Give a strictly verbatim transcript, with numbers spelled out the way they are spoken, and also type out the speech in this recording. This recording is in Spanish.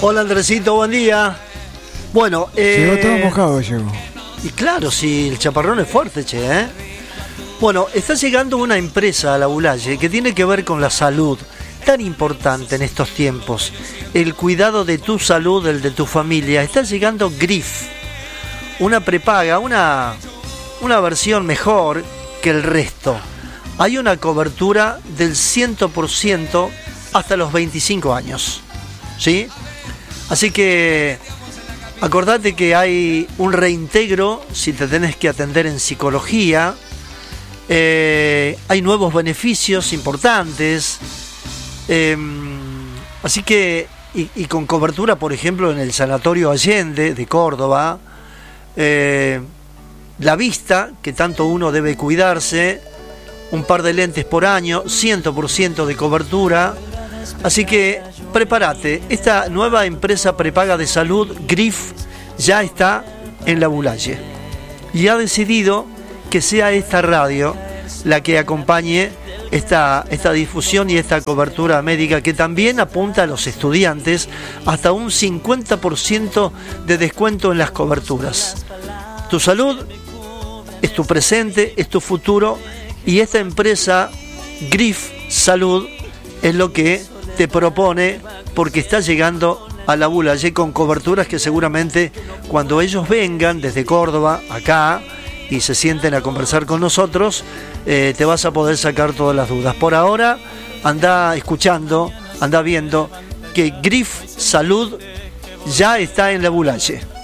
Hola Andresito, buen día. Bueno, eh... llegó todo mojado, llegó. Y claro, si el chaparrón es fuerte, che, ¿eh? Bueno, está llegando una empresa a la Bulaye que tiene que ver con la salud, tan importante en estos tiempos. El cuidado de tu salud, el de tu familia. Está llegando Grif, una prepaga, una, una versión mejor que el resto. Hay una cobertura del cien por ciento hasta los veinticinco años, ¿sí? Así que acordate que hay un reintegro si te tenés que atender en psicología. Eh, hay nuevos beneficios importantes. Eh, así que, y, y con cobertura, por ejemplo, en el Sanatorio Allende de Córdoba. Eh, la vista, que tanto uno debe cuidarse. Un par de lentes por año, cien por ciento de cobertura. Así que prepárate, esta nueva empresa prepaga de salud, Grif, ya está en la Bulaye y ha decidido que sea esta radio la que acompañe esta, esta difusión y esta cobertura médica, que también apunta a los estudiantes hasta un cincuenta por ciento de descuento en las coberturas. Tu salud es tu presente, es tu futuro, y esta empresa Grif Salud es lo que te propone, porque está llegando a la Bulaye con coberturas que seguramente cuando ellos vengan desde Córdoba acá y se sienten a conversar con nosotros, eh, te vas a poder sacar todas las dudas. Por ahora anda escuchando, anda viendo que Grif Salud ya está en la Bulaye.